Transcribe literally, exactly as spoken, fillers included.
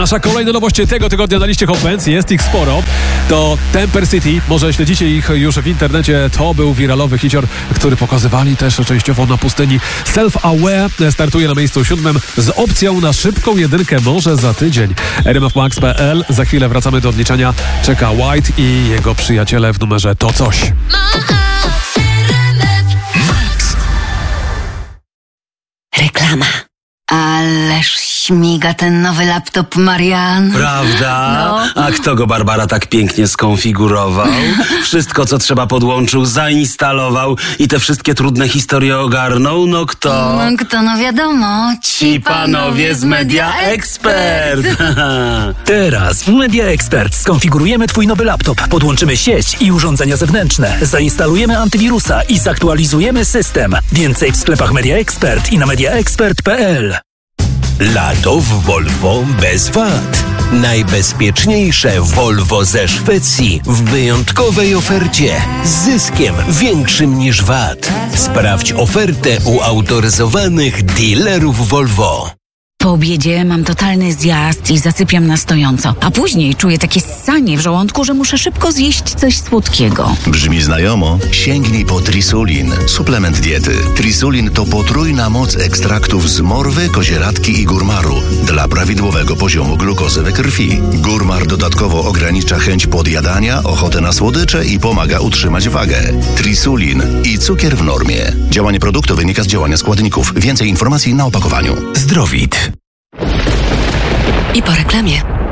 nasza kolejna nowość tego tygodnia na liście Hot Bands, jest ich sporo. To Temper City, może śledzicie ich już w internecie, to był wiralowy hicior, który pokazywali też częściowo na pustyni. Self-Aware startuje na miejscu siódmym z opcją na szybką jedynkę może za tydzień. r m f max kropka p l, za chwilę wracamy do odliczenia, czeka White i jego przyjaciele w numerze To Coś. Reklama. Ależ śmiga ten nowy laptop, Marian. Prawda? No. A kto go, Barbara, tak pięknie skonfigurował? Wszystko, co trzeba, podłączył, zainstalował i te wszystkie trudne historie ogarnął? No kto? No kto, no wiadomo. Ci panowie z Media Expert. Teraz w Media Expert skonfigurujemy Twój nowy laptop, podłączymy sieć i urządzenia zewnętrzne, zainstalujemy antywirusa i zaktualizujemy system. Więcej w sklepach Media Expert i na media expert kropka p l. Lato w Volvo bez V A T. Najbezpieczniejsze Volvo ze Szwecji w wyjątkowej ofercie z zyskiem większym niż V A T. Sprawdź ofertę u autoryzowanych dealerów Volvo. Po obiedzie mam totalny zjazd i zasypiam na stojąco, a później czuję takie ssanie w żołądku, że muszę szybko zjeść coś słodkiego. Brzmi znajomo? Sięgnij po Trisulin, suplement diety. Trisulin to potrójna moc ekstraktów z morwy, kozieradki i górmaru dla prawidłowego poziomu glukozy we krwi. Górmar dodatkowo ogranicza chęć podjadania, ochotę na słodycze i pomaga utrzymać wagę. Trisulin i cukier w normie. Działanie produktu wynika z działania składników. Więcej informacji na opakowaniu. Zdrowit. I po reklamie.